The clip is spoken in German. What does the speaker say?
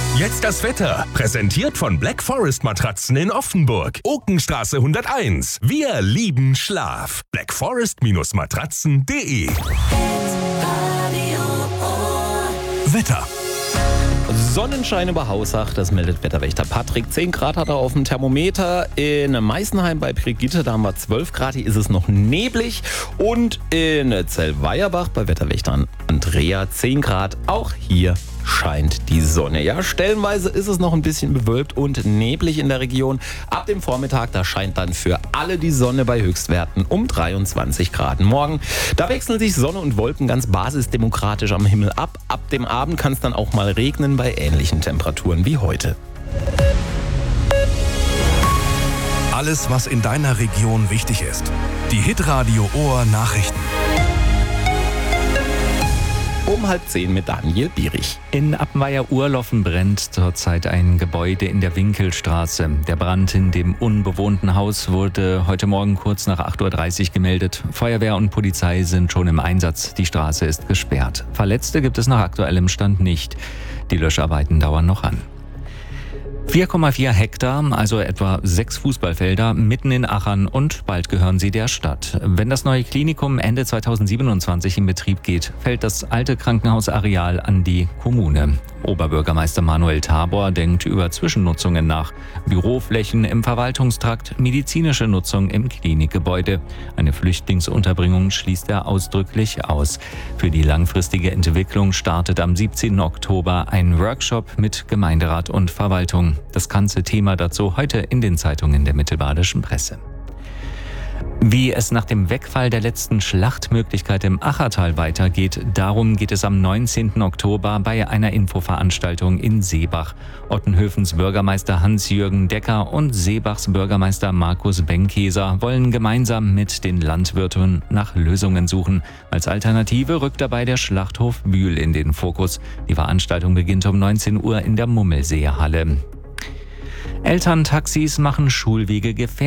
Jetzt das Wetter. Präsentiert von Black Forest Matratzen in Offenburg. Okenstraße 101. Wir lieben Schlaf. blackforest-matratzen.de. Wetter. Sonnenschein über Hausach, das meldet Wetterwächter Patrick. 10 Grad hat er auf dem Thermometer. In Meißenheim bei Brigitte, da haben wir 12 Grad. Hier ist es noch neblig. Und in Zellweierbach bei Wetterwächtern Andrea 10 Grad. Auch hier scheint die Sonne. Ja, stellenweise ist es noch ein bisschen bewölkt und neblig in der Region. Ab dem Vormittag, da scheint dann für alle die Sonne bei Höchstwerten um 23 Grad. Morgen, da wechseln sich Sonne und Wolken ganz basisdemokratisch am Himmel ab. Ab dem Abend kann es dann auch mal regnen bei ähnlichen Temperaturen wie heute. Alles, was in deiner Region wichtig ist. Die Hitradio Ohr Nachrichten. Um 9:30 mit Daniel Bierich. In Appenweier-Urloffen brennt zurzeit ein Gebäude in der Winkelstraße. Der Brand in dem unbewohnten Haus wurde heute Morgen kurz nach 8:30 Uhr gemeldet. Feuerwehr und Polizei sind schon im Einsatz. Die Straße ist gesperrt. Verletzte gibt es nach aktuellem Stand nicht. Die Löscharbeiten dauern noch an. 4,4 Hektar, also etwa 6 Fußballfelder, mitten in Achern und bald gehören sie der Stadt. Wenn das neue Klinikum Ende 2027 in Betrieb geht, fällt das alte Krankenhausareal an die Kommune. Oberbürgermeister Manuel Tabor denkt über Zwischennutzungen nach. Büroflächen im Verwaltungstrakt, medizinische Nutzung im Klinikgebäude. Eine Flüchtlingsunterbringung schließt er ausdrücklich aus. Für die langfristige Entwicklung startet am 17. Oktober ein Workshop mit Gemeinderat und Verwaltung. Das ganze Thema dazu heute in den Zeitungen der mittelbadischen Presse. Wie es nach dem Wegfall der letzten Schlachtmöglichkeit im Achertal weitergeht, darum geht es am 19. Oktober bei einer Infoveranstaltung in Seebach. Ottenhöfens Bürgermeister Hans-Jürgen Decker und Seebachs Bürgermeister Markus Benkeser wollen gemeinsam mit den Landwirten nach Lösungen suchen. Als Alternative rückt dabei der Schlachthof Bühl in den Fokus. Die Veranstaltung beginnt um 19 Uhr in der Mummelseehalle. Elterntaxis machen Schulwege gefährlich.